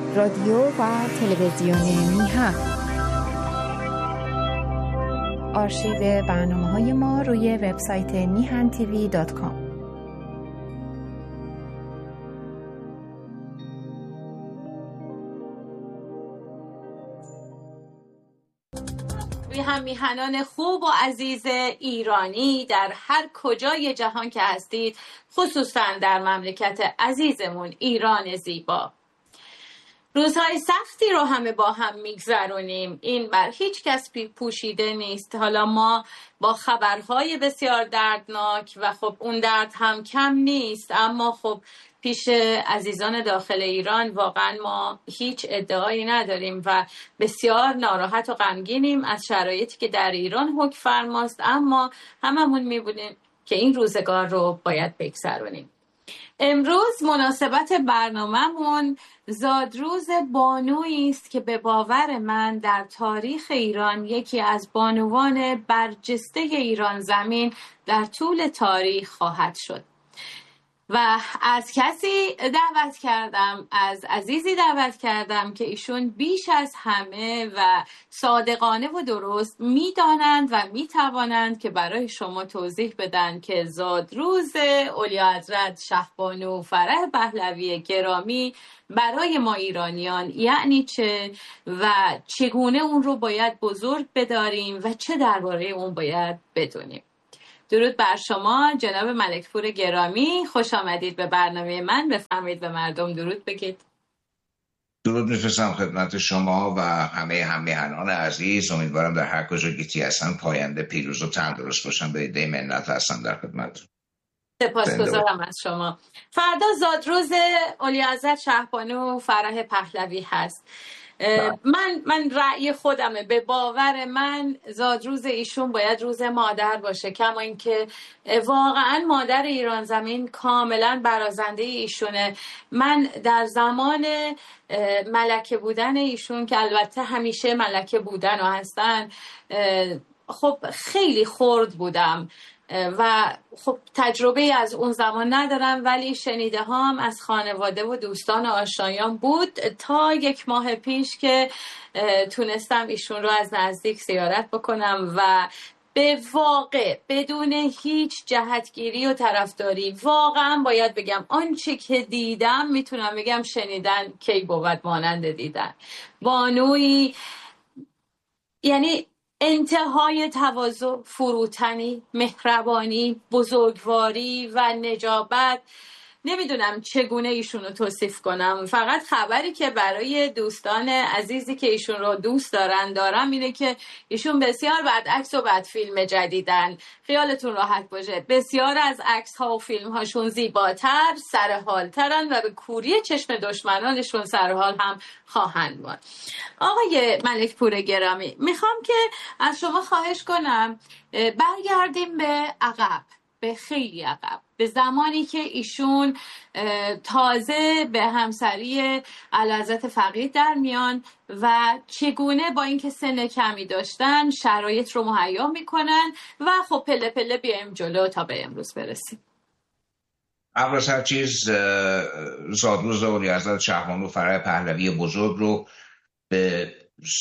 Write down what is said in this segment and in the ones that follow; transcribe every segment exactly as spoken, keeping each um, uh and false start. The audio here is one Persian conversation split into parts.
رادیو و تلویزیون میهن. آرشیو برنامه‌های ما روی وبسایت میهن تیوی دات کام. هم میهنان خوب و عزیز ایرانی در هر کجای جهان که هستید، خصوصا در مملکت عزیزمون ایران زیبا، روزهای سختی رو همه با هم میگذرونیم. این بر هیچ کس پوشیده نیست. حالا ما با خبرهای بسیار دردناک و خب اون درد هم کم نیست، اما خب پیش عزیزان داخل ایران واقعا ما هیچ ادعایی نداریم و بسیار ناراحت و غمگینیم از شرایطی که در ایران حکم فرماست، اما هممون میبونیم که این روزگار رو باید بگذرونیم. امروز مناسبت برنامه‌مون زادروز بانویی است که به باور من در تاریخ ایران یکی از بانوان برجسته ایران زمین در طول تاریخ خواهد شد. و از کسی دعوت کردم، از عزیزی دعوت کردم که ایشون بیش از همه و صادقانه و درست میدانند و میتوانند که برای شما توضیح بدن که زادروز اعلیحضرت شهبانو فرح پهلوی گرامی برای ما ایرانیان یعنی چه و چگونه اون رو باید بزرگ بداریم و چه درباره اون باید بدونیم. درود بر شما جناب ملکپور گرامی، خوش آمدید به برنامه من. بفرمایید به مردم درود بگید. درود میفرستم خدمت شما و همه همیهنان عزیز. امیدوارم در هر کجا گیتی هستن پاینده پیروز و تندرست باشن. به ایده منت هستم در خدمتتون. سپاسگزارم از شما. فردا زادروز اعلیحضرت شهبانو فرح پهلوی هست. من من رأی خودمه، به باور من زادروز ایشون باید روز مادر باشه، کما اینکه واقعا مادر ایران زمین کاملا برازنده ایشونه. من در زمان ملکه بودن ایشون که البته همیشه ملکه بودن و هستن، خب خیلی خرد بودم و خب تجربه از اون زمان ندارم، ولی شنیده هم از خانواده و دوستان و آشنایان بود تا یک ماه پیش که تونستم ایشون رو از نزدیک زیارت بکنم و به واقع بدون هیچ جهتگیری و طرفداری واقعا باید بگم آنچه که دیدم میتونم بگم شنیدن کی بود مانند دیدن. بانوی یعنی انتهای تواضع، فروتنی، مهربانی، بزرگواری و نجابت. نمیدونم چگونه ایشون رو توصیف کنم. فقط خبری که برای دوستان عزیزی که ایشون رو دوست دارن دارم اینه که ایشون بسیار بد عکس و بد فیلم جدیدن. خیالتون راحت باشه، بسیار از عکس ها و فیلم هاشون زیباتر، سرحالترن و به کوری چشم دشمنانشون سرحال هم خواهند بود. آقای ملکپور گرامی، میخوام که از شما خواهش کنم برگردیم به عقب، به خیلی عقب، به زمانی که ایشون تازه به همسری اعلیحضرت فقیه در میان و چگونه با اینکه سن کمی داشتن شرایط رو مهیا میکنن و خب پله پله بیایم جلو تا به امروز برسیم. قبل از هر چیز زادروز اعلیحضرت شهبانو فرح پهلوی بزرگ رو به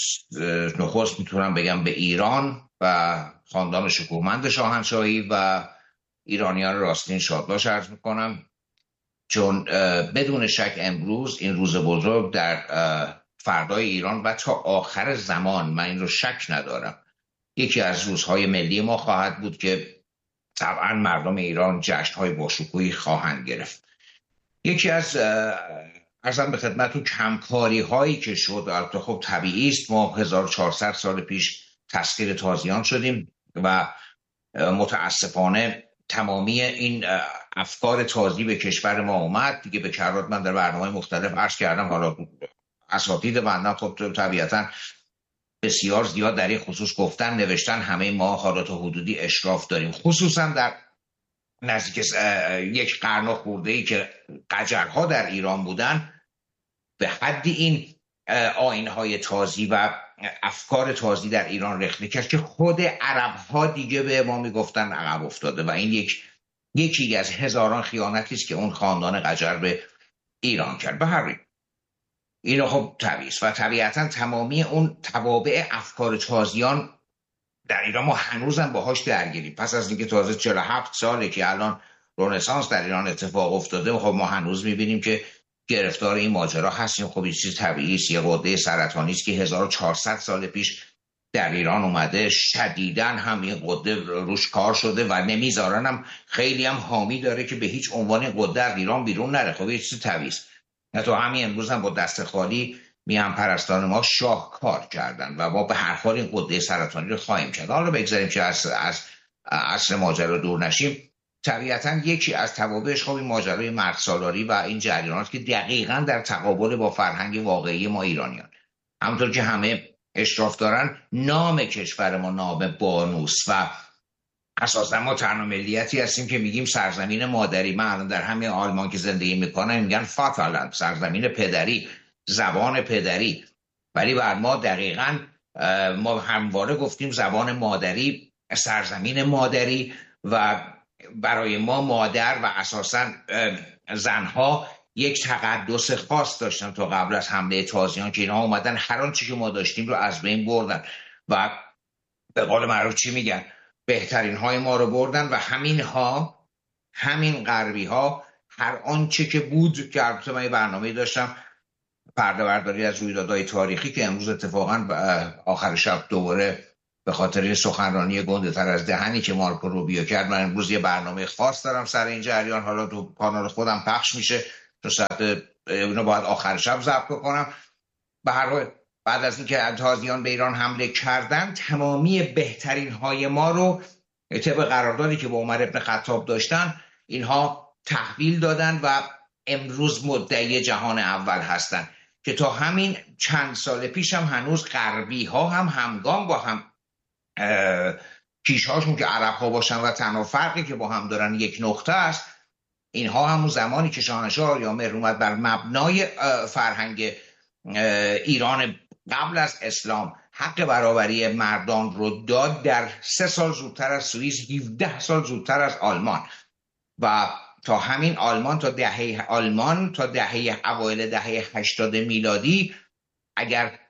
نخست میتونم بگم به ایران و خاندان شکوهمند شاهنشاهی و ایرانیان راستین شادباش عرض میکنم، چون بدون شک امروز این روز بزرگ در فردای ایران و تا آخر زمان، من این رو شک ندارم، یکی از روزهای ملی ما خواهد بود که طبعا مردم ایران جشن‌های باشکوهی خواهند گرفت. یکی از ارزم به خدمتتون کمکاری هایی که شد، البته خب طبیعی است، ما هزار و چهارصد سال پیش تسخیر تازیان شدیم و متاسفانه تمامی این افکار تازی به کشور ما اومد دیگه. به کرات من در برنامه مختلف عرض کردم، حالا اساتید بندم خب طبیعتا بسیار زیاد در این خصوص گفتن نوشتن، همه ما حالات حدودی اشراف داریم، خصوصا در نزدیک یک قرن خورده‌ای که قجرها در ایران بودن. به حدی این آیین‌های تازی و افکار تازی در ایران رخنه کرد که خود عرب‌ها دیگه به ما میگفتن عقب افتاده و این یک یکی از هزاران خیانتی است که اون خاندان قجر به ایران کرد. به هر حال اینو خب طبیعی است و طبیعتا تمامی اون توابع افکار تازیان در ایران ما هنوزم باهاش درگیریم. پس از اینکه تازه چهل و هفت ساله که الان رنسانس در ایران اتفاق افتاده، خب ما هنوز میبینیم که گرفتار این ماجرا هستیم. خب این چیز طبیعی است. یه غده سرطانی است که هزار و چهارصد سال پیش در ایران اومده، شدیداً هم این غده روش کار شده و نمیذارن، هم خیلی هم حامی داره که به هیچ عنوان این غده از ایران بیرون نره. خب این چیز طبیعی است. حتی همین امروز هم با دست خالی میهم پرستان ما شاهکار کردن و ما به هر حال این غده سرطانی رو خواهیم کرد. حالا بگذاریم که از از اصل ماجرا دور نشیم. طبیعتا یکی از توابعش خب این ماجرای مردسالاری و این جریانات که دقیقاً در تقابل با فرهنگ واقعی ما ایرانیان، همونطور که همه اشراف دارن، نام کشور ما نام بانوس و اساسا ما تنها ملیتی هستیم که میگیم سرزمین مادری. من در همین آلمان که زندگی میکنم میگن فاتالند، سرزمین پدری، زبان پدری. ولی بر ما دقیقاً ما همواره گفتیم زبان مادری، سرزمین مادری و برای ما مادر و اساساً زنها یک تقدس خاص داشتن تا قبل از حمله تازیان که اینها اومدن هر آنچه که ما داشتیم رو از بین بردن و به قول معروف چی میگن، بهترین های ما رو بردن و همین ها همین غربی ها هر آنچه که بود که البته من یه برنامه داشتم پرده برداری از رویدادهای تاریخی که امروز اتفاقا آخر شب دوباره به خاطر سخنرانی گنده تر از دهنی که مارکو روبیو کرد، من امروز یه برنامه خاص دارم سر این جریان. حالا تو کانال خودم پخش میشه، تو ساعت اینو باید آخر شب ضبط کنم. به هر حال بعد از اینکه تازیان به ایران حمله کردن، تمامی بهترین های ما رو طبق قراردادی که با عمر ابن خطاب داشتن اینها تحویل دادن و امروز مدعی جهان اول هستن که تا همین چند سال پیش هم هنوز غربی ها هم همگام با هم کیشهاشون که عرب ها باشن و تنها فرقی که با هم دارن یک نقطه است. اینها همون زمانی که شاهنشاه آریامهر اومد بر مبنای فرهنگ ایران قبل از اسلام حق برابری مردان رو داد، در سه سال زودتر از سوئیس، هفده سال زودتر از آلمان و تا همین آلمان تا دهه آلمان تا دهه اوایل دهه هشتاد میلادی اگر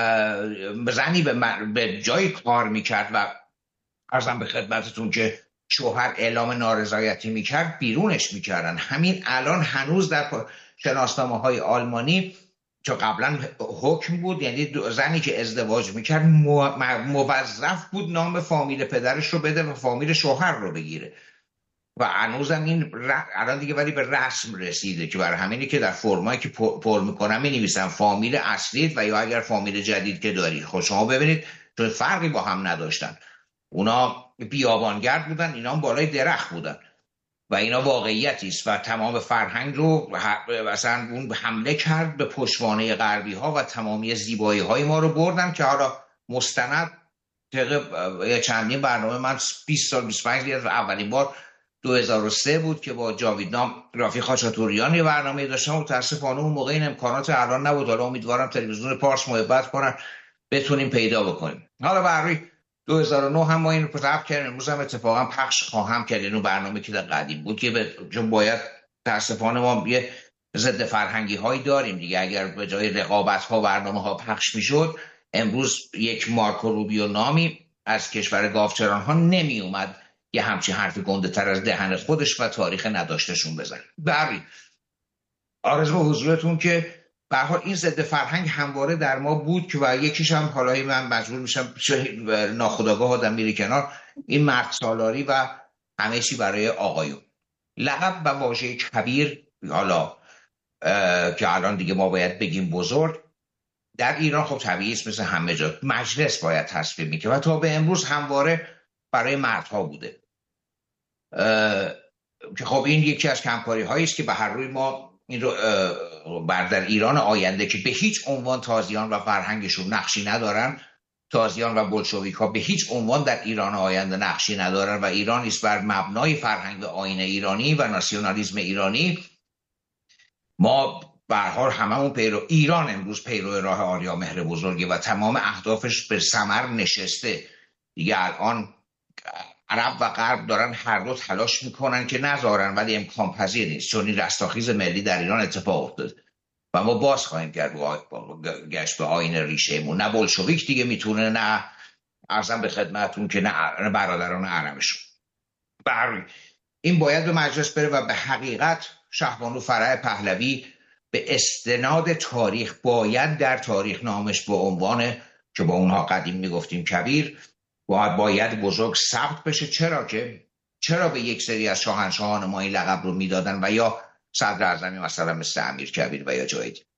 زنی به, به جای کار میکرد و عرضم به خدمتتون که شوهر اعلام نارضایتی میکرد بیرونش میکردن. همین الان هنوز در شناسنامه های آلمانی که قبلا حکم بود، یعنی زنی که ازدواج میکرد موظف بود نام فامیل پدرش رو بده و فامیل شوهر رو بگیره و هنوزم این الان دیگه ولی به رسم رسیده که برای همینی که در فرمایی که پر میکنم مینویسن فامیل اصلیت و یا اگر فامیل جدید که دارید. خب شما ببینید چون فرقی با هم نداشتن، اونا بیابانگرد بودن، اینا بالای درخت بودن و اینا واقعیتی است و تمام فرهنگ رو مثلا اون حمله کرد به پشتوانه غربی ها و تمامی زیبایی های ما رو بردن که حالا مستند طبق چندین برنامه من بیست سال بیست و پنج سال اولین بار دو هزار و سه بود که با جاویدنام رفیق خاچاتوریان یه برنامه داشتم. متاسفانه اون موقع این امکانات الان نبود. حالا امیدوارم تلویزیون پارس محبت کنن بتونیم پیدا بکنیم. حالا برای دو هزار و نه هم ما این رو ضبط کردیم، امروز هم اتفاقا پخش خواهم کرد. اینو برنامه که در قدیم بود که به چون باید متاسفانه ما یه ضد فرهنگی هایی داریم دیگه. اگر به جای رقابت ها برنامه ها پخش میشد، امروز یک مارکو روبیو نامی از کشور گاوچران ها نمی اومد یه همچین حرفی گنده تر از دهن خودش و تاریخ نداشتشون بزن. بری آرزو به حضورتون که به هر حال این ضد فرهنگ همواره در ما بود که و یکیش هم حالا من مجبور میشم ناخودآگاه آدم میره کنار، این مرد سالاری و همه چی برای آقایون. لقب و واژه کبیر حالا که الان دیگه ما باید بگیم بزرگ، در ایران خب طبیعی است مثل همه جا مجلس باید تصویب میکنه و تا به امروز همواره برای مردها بوده که خب این یکی از کمکاری هایی است که به هر روی ما این رو بر در ایران آینده که به هیچ عنوان تازیان و فرهنگشون نقشی ندارن، تازیان و بلشویک ها به هیچ عنوان در ایران آینده نقشی ندارن و ایران است بر مبنای فرهنگ و آیین ایرانی و ناسیونالیسم ایرانی. ما به هر حال هممون پیرو ایران امروز پیرو راه آریامهر بزرگه و تمام اهدافش به ثمر نشسته دیگه. الان عرب و غرب دارن هر دو تلاش میکنن که نذارن، ولی امکان پذیر نیست چون این رستاخیز ملی در ایران اتفاق افتاده و ما باز خواهیم کرد با گشت به آیین ریشه‌مون. نه بولشویک دیگه میتونه، نه عرضم به خدمتون که نه برادران ارمشون. بر این باید به مجلس بره و به حقیقت شهبانو فرح پهلوی به استناد تاریخ باید در تاریخ نامش به عنوان که با اونها قدیم میگفتیم کبیر باید باید بزرگ ثبت بشه. چرا که چرا به یک سری از شاهنشاهان ما این لقب رو میدادن و یا صدر اعظمی مثلا مثل امیر کبیر و یا جای دیگه؟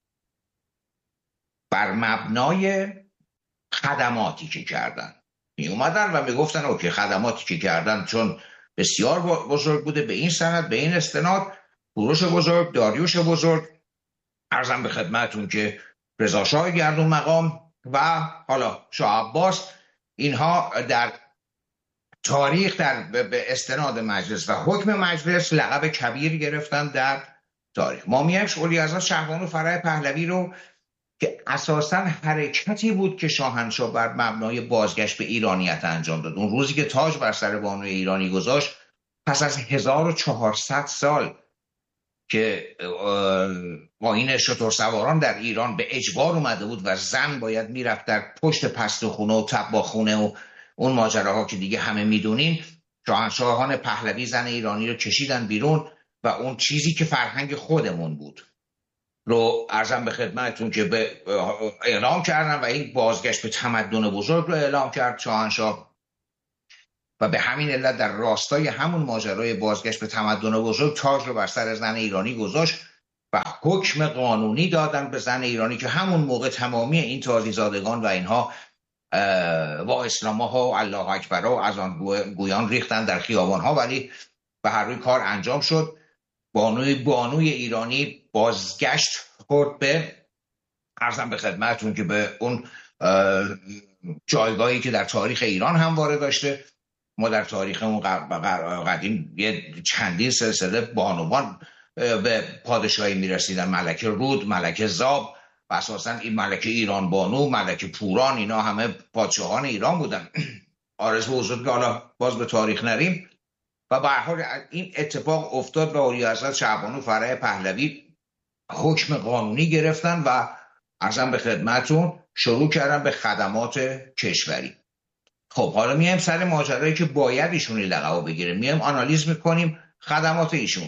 بر مبنای خدماتی که کردن می اومدن و میگفتن اوکی خدماتی که کردن چون بسیار بزرگ بوده، به این سند به این استناد کوروش بزرگ، داریوش بزرگ، عرضم به خدمتون که رضا شاه گردون مقام و حالا شاه عباس، اینها در تاریخ در به استناد مجلس و حکم مجلس لقب کبیر گرفتن در تاریخ. ما میایم الیعزر شهبانو فرح پهلوی رو که اساساً حرکتی بود که شاهنشاه بر مبنای بازگشت به ایرانیت انجام داد. اون روزی که تاج بر سر بانوی ایرانی گذاشت پس از هزار و چهارصد سال که آیین شترسواران در ایران به اجبار اومده بود و زن باید میرفت در پشت پستوخونه و طباخونه و اون ماجراها که دیگه همه میدونین، شاهنشاهان پهلوی زن ایرانی رو کشیدن بیرون و اون چیزی که فرهنگ خودمون بود رو عرضم به خدمتتون که به اعلام کردن و این بازگشت به تمدن بزرگ رو اعلام کرد شاهنشاه و به همین علت در راستای همون ماجرای بازگشت به تمدن بزرگ تاج رو بر سر زن ایرانی گذاشت و حکم قانونی دادن به زن ایرانی که همون موقع تمامی این تازیزادگان و اینها با اسلام ها و الله اکبر و از آن گویان ریختن در خیابان ها، ولی به هر روی کار انجام شد. بانوی بانوی ایرانی بازگشت خورد به عرضم به خدمتون که به اون جایگاهی که در تاریخ ایران همواره داشته. ما در تاریخمون قدیم یه چندین سلسله بانوان به پادشاهی میرسیدن، ملکه رود، ملکه زاب و اساساً این ملکه ایران بانو، ملکه پوران، اینا همه پادشاهان ایران بودن. آرزو حضور که حالا باز به تاریخ نریم و به هر حال این اتفاق افتاد و الیعزر شهبانو فرح پهلوی حکم قانونی گرفتن و عرضم به خدمتون شروع کردن به خدمات کشوری. خب حالا میایم سر ماجرایی که باید ایشون لقب بگیره، میایم آنالیز میکنیم خدمات ایشون.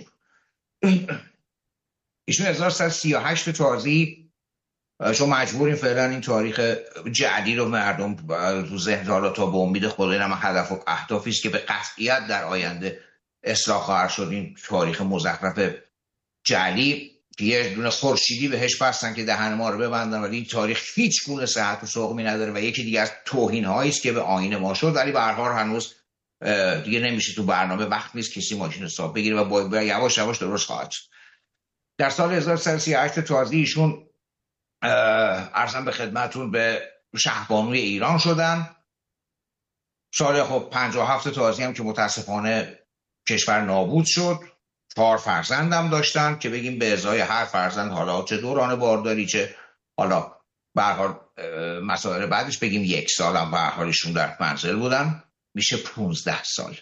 ایشون هزار و سیصد و سی و هشت تازی، شما مجبوریم فعلا این تاریخ جعلی رو مردم تو ذهن حالا تا به امید خدا، این هم هدف و اهدافی است که به قطعیت در آینده اصلاح خواهد شد. این تاریخ مزخرف جعلی که یه دونه خورشیدی بهش بستن که دهن ما رو ببندن، ولی این تاریخ هیچ گونه صحت و سقمی نداره و یکی دیگه از توهین‌هایی است که به آیین ما شد، ولی به هر حال هنوز دیگه نمیشه تو برنامه، وقت نیست کسی ماشین حساب بگیره و با یواش یواش درست خواهد شد. در سال هزار و سیصد و سی و هشت تازی ایشون عرضم به خدمتون به شهبانوی ایران شدن. سال خب پنجاه و هفت تازی هم که متاسفانه کشور نابود شد. چهار فرزندم داشتن که بگیم به ازای هر فرزند حالا چه دوران بارداری چه حالا به هر حال مسائل بعدش بگیم یک سال هم به هر حالشون در منزل بودن، میشه پونزده سال.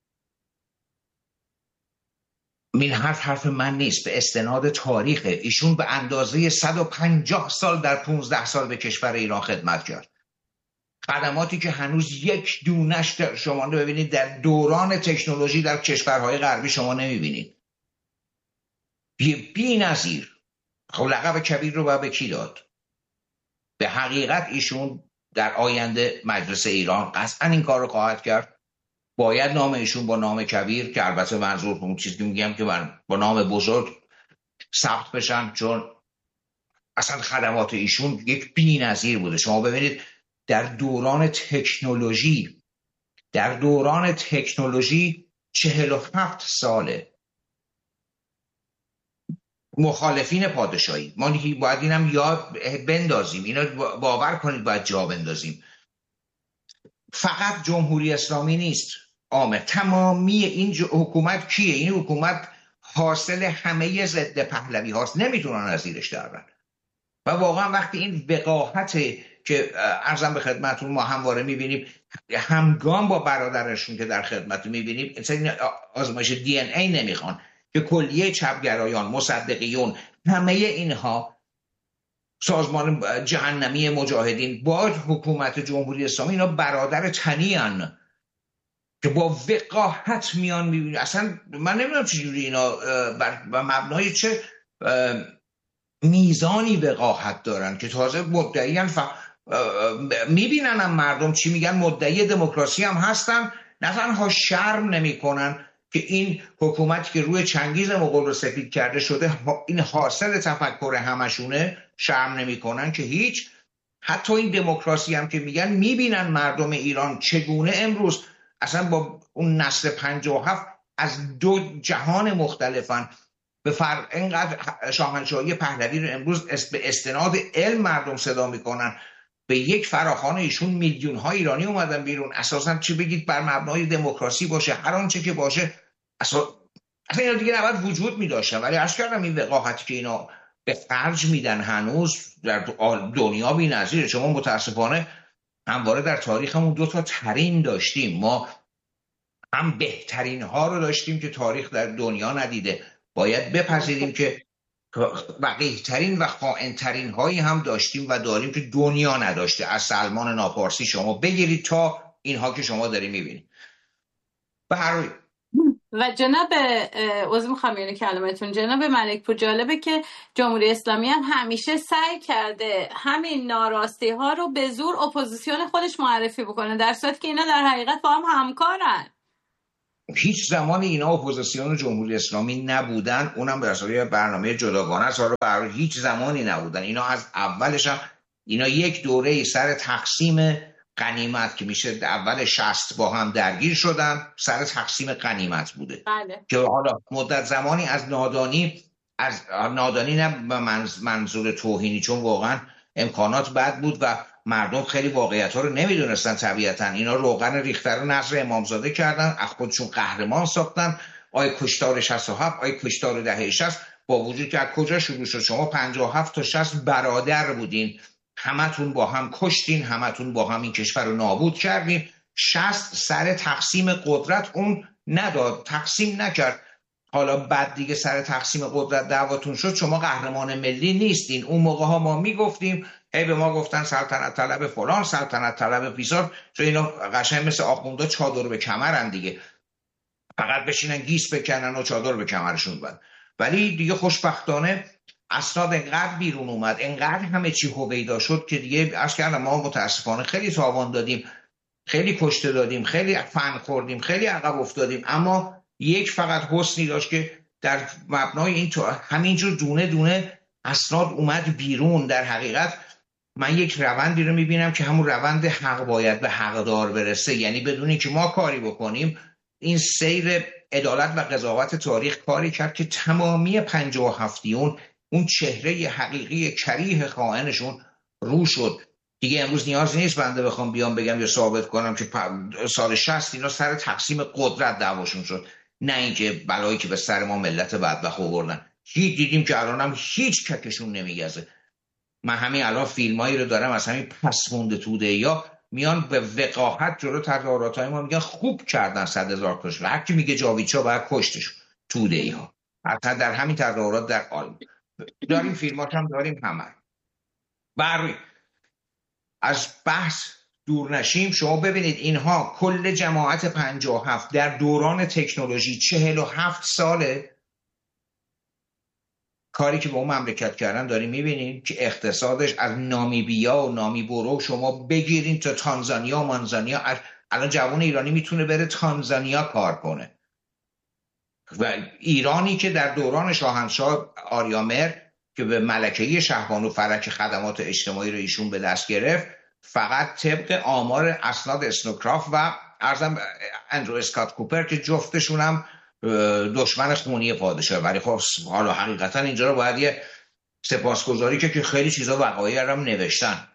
این حرف حرف من نیست، به استناد تاریخ ایشون به اندازه صد و پنجاه سال در پونزده سال به کشور ایران خدمت کرد. خدماتی که هنوز یک دونش شما ببینید در دوران تکنولوژی در کشورهای غربی شما نمیبینید. بی نظیر. خب لقب کبیر رو باید به کی داد؟ به حقیقت ایشون در آینده مجلس ایران قطعا این کار رو خواهد کرد. باید نام ایشون با نام کبیر که البته منظور اون چیزی که میگم که من با نام بزرگ ثبت بشن، چون اصلا خدمات ایشون یک بی‌نظیر بوده. شما ببینید در دوران تکنولوژی در دوران تکنولوژی چهل و هفت ساله مخالفین پادشاهی، ما باید اینم یاد بندازیم، اینا باور کنید باید جا بندازیم. فقط جمهوری اسلامی نیست آمد، تمامی این حکومت کیه؟ این حکومت حاصل همه ضد پهلوی هاست، نمیتونن از زیرش درن. و واقعا وقتی این وقاحت که عرضم به خدمتون ما همواره میبینیم همگام با برادرشون که در خدمت میبینیم، این آزمایش دی ان ای نمیخوان که کلیه چپگرایان، مصدقیون همه اینها سازمان جهنمی مجاهدین با حکومت جمهوری اسلامی اینا برادر تنی هن که با وقاحت میان میبینی. اصلا من نمیدونم چجوری اینا بر مبنای چه میزانی وقاحت دارن که تازه مدعیان ف... میبینن هم مردم چی میگن، مدعی دموکراسی هم هستن، نه تنها شرم نمی کنن که این حکومتی که روی چنگیز مغول رو سفید کرده شده این حاصل تفکر همشونه، شرم نمی کنن که هیچ. حتی این دموکراسی هم که میگن میبینن مردم ایران چگونه امروز اصلا با اون نسل پنجاه و هفت از دو جهان مختلفن، به فرق اینقدر شاهنشاهی پهلوی رو امروز به استناد علم مردم صدا میکنن. به یک فراخوان ایشون میلیون ها ایرانی اومدن بیرون، اساسا چی بگید بر مبنای دموکراسی باشه، هر آنچه که باشه اصلا اصلا اینا دیگه نباید وجود می‌داشتن. ولی عرض کردم این وقاحتی که اینا به خرج میدن هنوز در دنیا بی‌نظیره. شما متاسفانه همواره در تاریخمون دو تا ترین داشتیم، ما هم بهترین ها رو داشتیم که تاریخ در دنیا ندیده، باید بپذیریم که وقیح ترین و خائن ترین هایی هم داشتیم و داریم که دنیا نداشته، از سلمان ناپارسی شما بگیرید تا اینها که شما داری میبینید. به هر روی و جناب عضو میخوام یعنی کلمتون جناب ملکپور، جالبه که جمهوری اسلامی هم همیشه سعی کرده همین ناراستی ها رو به زور اپوزیسیون خودش معرفی بکنه، در صورتی که اینا در حقیقت با هم همکارن. هیچ زمان اینا اپوزیسیون جمهوری اسلامی نبودن، اونم به اصطلاح برنامه جداگانه است، برای هیچ زمانی نبودن. اینا از اولش هم اینا یک دوره سر تقسیم غنیمت که میشه اول شصت با هم درگیر شدن، سر تقسیم غنیمت بوده. بله. که حالا مدت زمانی از نادانی از نادانی نه منظور توهینی، چون واقعا امکانات بد بود و مردم خیلی واقعیت ها رو نمیدونستن. طبیعتا اینا روغن ریخته رو نصر امامزاده کردن، از خودشون قهرمان ساختن. آی کشتار شصت و هفت، آی کشتار دهه شصت، با وجود که از کجا شروع شد؟ شما پنجاه و هفت تا شصت برادر بودین، همتون با هم کشتین، همتون با هم این کشور رو نابود کردین. شصت سر تقسیم قدرت اون نداد، تقسیم نکرد. حالا بعد دیگه سر تقسیم قدرت دعواتون شد، شما قهرمان ملی نیستین. اون موقع ها ما میگفتیم، هی به ما گفتن سلطنت طلب فلان، سلطنت طلب فیسار، چون اینا قشنگ مثل آخوندا چادر به کمرن دیگه، فقط بشینن گیس بکنن و چادر به کمرشون بند. ولی دیگه خوشبختانه اسناد انقدر بیرون اومد، انقدر همه چی هویدا شد که دیگه عرض کردم ما متاسفانه خیلی تاوان دادیم، خیلی کشته دادیم، خیلی فن خوردیم، خیلی عقب افتادیم. اما یک فقط حسنی داشت که در مبنای این تو همینجور دونه دونه اسناد اومد بیرون. در حقیقت من یک روندی رو میبینم که همون روند حق باید به حقدار برسه، یعنی بدون اینکه ما کاری بکنیم این سیر عدالت و قضاوت تاریخ کاری کرد که تمامی پنجاه و هفتیون اون چهره حقیقی کریه خائنشون رو شد. دیگه امروز نیاز نیست بنده بخوام بیام بگم یا ثابت کنم که سال شصت اینا سر تقسیم قدرت دعواشون شد، نه اینکه بلایی که به سر ما ملت بدبخت آوردن. هیچ دیدیم که الانم هیچ ککشون نمیگزه. من همین الان فیلمایی رو دارم از همین پس مونده توده یا میان به وقاحت جلو تظاهراتای ما میگن خوب کردن صد هزار کش، هر کی میگه جاویدچا باید کشتش توده ای ها. حتی در همین تظاهرات در آلمان داریم، فیلمات هم داریم. همه بر از بحث دور نشیم، شما ببینید اینها کل جماعت پنجاه و هفت در دوران تکنولوژی چهل و هفت ساله کاری که با اون مملکت کردن داریم میبینیم که اقتصادش از نامیبیا و نامیبورو شما بگیرین تا تانزانیا و مانزانیا. الان جوان ایرانی میتونه بره تانزانیا کار کنه و ایرانی که در دوران شاهنشاه آریامر که به ملکه شهبانو فرک خدمات اجتماعی رو ایشون به دست گرفت، فقط طبق آمار اسناد اسنوکراف و ارزم اندرو اسکات کوپر که جفتشون هم دشمن خونی پادشاه، ولی خب حالا حقیقتا اینجا رو باید یه سپاسگزاری که که خیلی چیزا وقایع هم نوشتن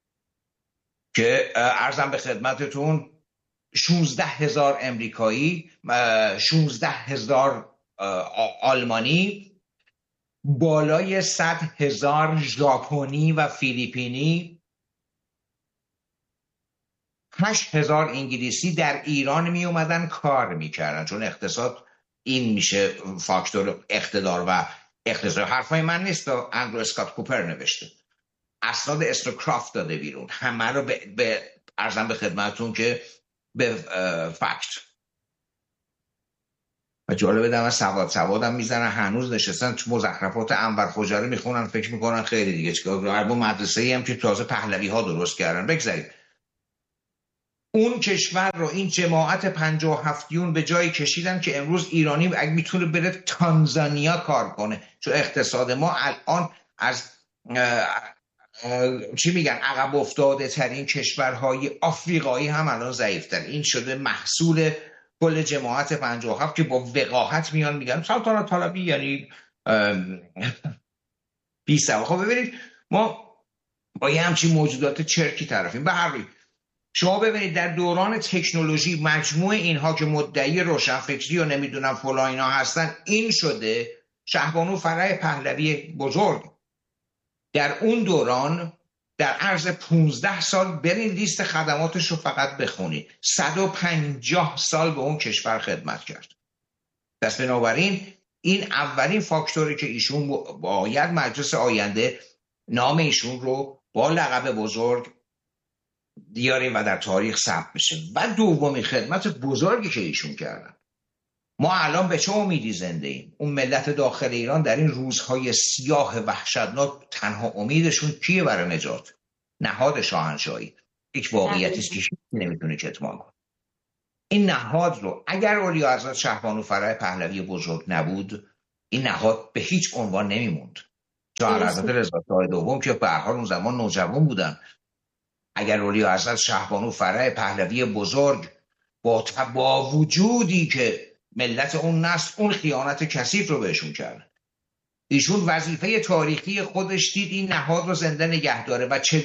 که ارزم به خدمتتون شانزده هزار امریکایی، شانزده هزار آلمانی، بالای صد هزار ژاپنی و فیلیپینی، هشت هزار انگلیسی در ایران می اومدن کار میکردن، چون اقتصاد این میشه فاکتور اقتدار و اقتصاد حرفای من نیست، اندرو اسکات کوپر نوشته، اسناد استروکرافت داده بیرون، همه رو به, به ارزم به خدمتون که به فکت. و جالبه دم سواد سوادم میزنن، هنوز نشستن تو مزخرفات انور خوجا رو میخونن، فکر میکنن خیلی دیگه چیکار، هر مدرسه‌ای هم که تازه پهلوی ها درست کردن. بگذارید اون کشور رو این جماعت پنجاه و هفتیون به جایی کشیدن که امروز ایرانی اگه میتونه بره تانزانیا کار کنه، چون اقتصاد ما الان از اه اه چی میگن عقب افتاده ترین کشورهای آفریقایی هم الان ضعیفتر. این شده محصول کل جماعت پنجاه و هفت که با وقاحت میان میگن سلطنت طلبی یعنی بی سوا. خب ببینید ما با یه همچین موجودات چرکی طرفیم. به هر روی شما ببینید در دوران تکنولوژی مجموع اینها که مدعی روشنفکری و نمیدونم فلان اینا هستن، این شده شهبانو فرح پهلوی بزرگ. در اون دوران در عرض پونزده سال برین لیست خدماتش رو فقط بخونید، صد و پنجاه سال به اون کشور خدمت کرد. پس بنابراین این اولین فاکتوری که ایشون باید مجلس آینده نام ایشون رو با لقب بزرگ دیاریم و در تاریخ ثبت بشه. و دومی خدمت بزرگی که ایشون کردن. ما الان به چه امیدی زنده ایم؟ اون ملت داخل ایران در این روزهای سیاه وحشتناک تنها امیدشون کیه برای نجات؟ نهاد شاهنشاهی. هیچ واقعیتی است که نمیتونه کتمان کنه. این نهاد رو اگر اعلیحضرت شهبانو فرح پهلوی بزرگ نبود، این نهاد به هیچ عنوان نمیموند. چون حضرت رضا شاه دوم که به هر حال اون زمان نوجوان بودن، اگر اعلیحضرت شهبانو فرح پهلوی بزرگ با با وجودی که ملت اون نسل اون خیانت کثیف رو بهشون کردن، ایشون وظیفه تاریخی خودش دید این نهاد رو زنده نگه داره و چه